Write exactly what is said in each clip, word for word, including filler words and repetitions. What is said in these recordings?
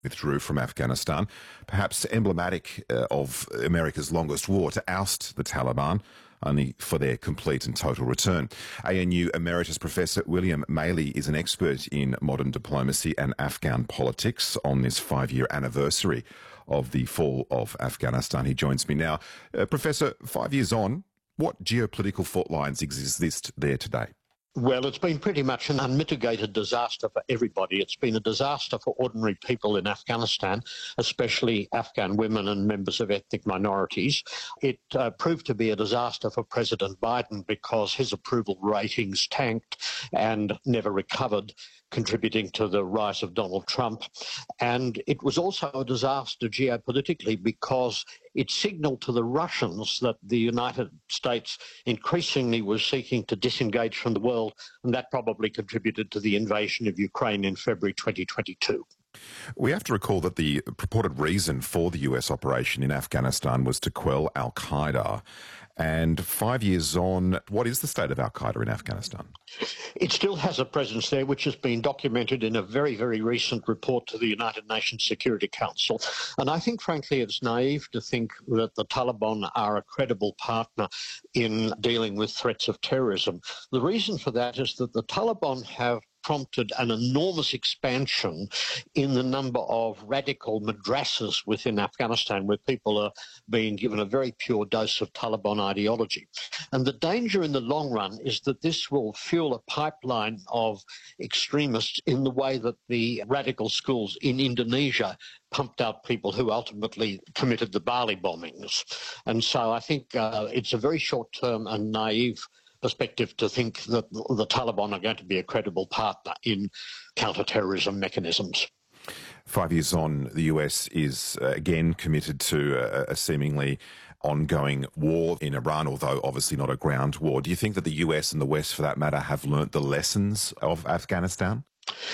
withdrew from Afghanistan, perhaps emblematic uh, of America's longest war, to oust the Taliban, only for their complete and total return. A N U Emeritus Professor William Maley is an expert in modern diplomacy and Afghan politics on this five-year anniversary of the fall of Afghanistan. He joins me now. Uh, Professor, five years on, what geopolitical fault lines exist there today? Well, it's been pretty much an unmitigated disaster for everybody. It's been a disaster for ordinary people in Afghanistan, especially Afghan women and members of ethnic minorities. It uh, proved to be a disaster for President Biden because his approval ratings tanked and never recovered, contributing to the rise of Donald Trump. And it was also a disaster geopolitically because it signalled to the Russians that the United States increasingly was seeking to disengage from the world, and that probably contributed to the invasion of Ukraine in February twenty twenty-two. We have to recall that the purported reason for the U S operation in Afghanistan was to quell al-Qaeda. And five years on, what is the state of al-Qaeda in Afghanistan? It still has a presence there, which has been documented in a very, very recent report to the United Nations Security Council. And I think, frankly, it's naive to think that the Taliban are a credible partner in dealing with threats of terrorism. The reason for that is that the Taliban have prompted an enormous expansion in the number of radical madrasas within Afghanistan, where people are being given a very pure dose of Taliban ideology. And the danger in the long run is that this will fuel a pipeline of extremists in the way that the radical schools in Indonesia pumped out people who ultimately committed the Bali bombings. And so I think uh, it's a very short-term and naive perspective to think that the Taliban are going to be a credible partner in counter-terrorism mechanisms. Five years on, the U S is uh, again committed to a, a seemingly ongoing war in Iran, although obviously not a ground war. Do you think that the U S and the West, for that matter, have learnt the lessons of Afghanistan?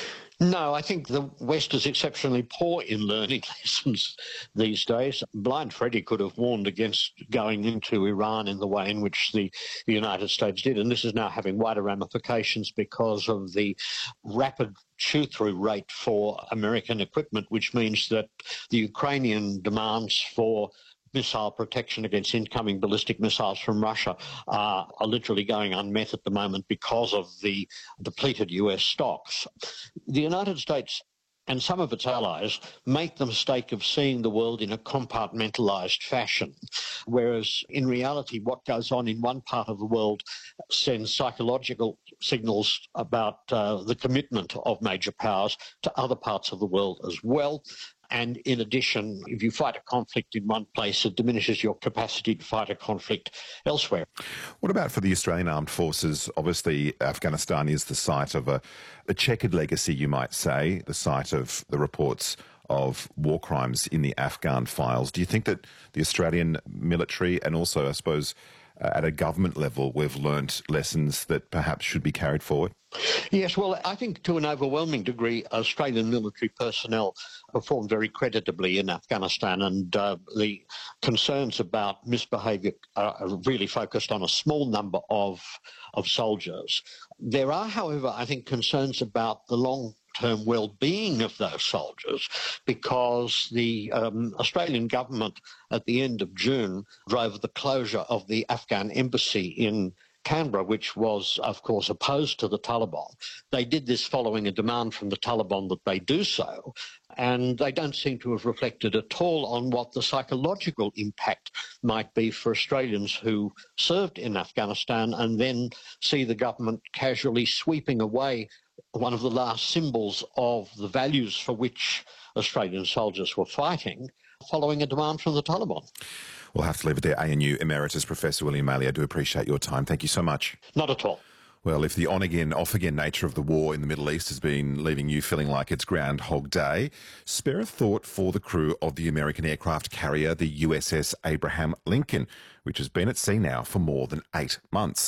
No, I think the West is exceptionally poor in learning lessons these days. Blind Freddy could have warned against going into Iran in the way in which the, the United States did, and this is now having wider ramifications because of the rapid chew-through rate for American equipment, which means that the Ukrainian demands for missile protection against incoming ballistic missiles from Russia uh, are literally going unmet at the moment because of the depleted U S stocks. The United States and some of its allies make the mistake of seeing the world in a compartmentalised fashion, whereas in reality what goes on in one part of the world sends psychological signals about uh, the commitment of major powers to other parts of the world as well. And in addition, if you fight a conflict in one place, it diminishes your capacity to fight a conflict elsewhere. What about for the Australian Armed Forces? Obviously, Afghanistan is the site of a, a checkered legacy, you might say, the site of the reports of war crimes in the Afghan files. Do you think that the Australian military and also, I suppose, uh, at a government level, we've learnt lessons that perhaps should be carried forward? Yes, well, I think to an overwhelming degree, Australian military personnel performed very creditably in Afghanistan, and uh, the concerns about misbehaviour are really focused on a small number of, of soldiers. There are, however, I think, concerns about the long term well-being of those soldiers, because the um, Australian government at the end of June drove the closure of the Afghan embassy in Canberra, which was, of course, opposed to the Taliban. They did this following a demand from the Taliban that they do so, and they don't seem to have reflected at all on what the psychological impact might be for Australians who served in Afghanistan and then see the government casually sweeping away one of the last symbols of the values for which Australian soldiers were fighting, following a demand from the Taliban. We'll have to leave it there. A N U Emeritus Professor William Maley, I do appreciate your time. Thank you so much. Not at all. Well, if the on-again, off-again nature of the war in the Middle East has been leaving you feeling like it's Groundhog Day, spare a thought for the crew of the American aircraft carrier, the U S S Abraham Lincoln, which has been at sea now for more than eight months.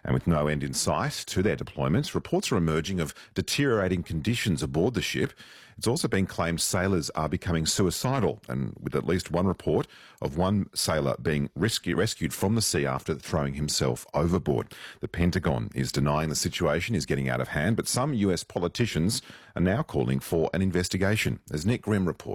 And with no end in sight to their deployments, reports are emerging of deteriorating conditions aboard the ship. It's also been claimed sailors are becoming suicidal, and with at least one report of one sailor being rescue, rescued from the sea after throwing himself overboard. The Pentagon is denying the situation is getting out of hand, but some U S politicians are now calling for an investigation, as Nick Grimm reports.